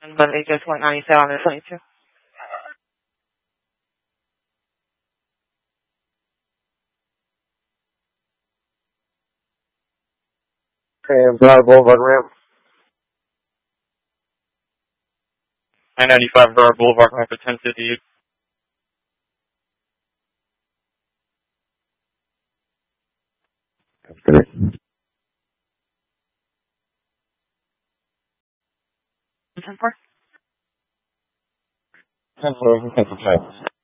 but they just went 97 on the 22. Okay, Broward Boulevard ramp. I-95 Broward Boulevard ramp at 1058. Correct. 10-4. 10-4, 10-5.